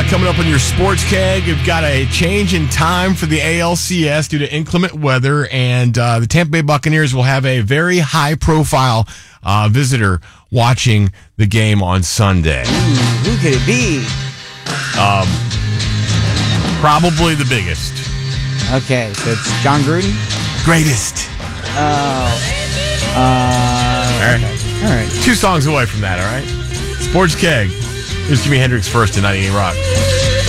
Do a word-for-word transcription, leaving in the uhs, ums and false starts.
coming up on your sports keg. We've got a change in time for the A L C S due to inclement weather, and uh, the Tampa Bay Buccaneers will have a very high-profile uh, visitor watching the game on Sunday. Ooh, who could it be? Um, probably the biggest. Okay, so it's John Gruden? Greatest. Oh. Uh, all right. Okay. All right. Two songs away from that, all right? Sports Keg. Here's Jimi Hendrix first in ninety-eight Rock.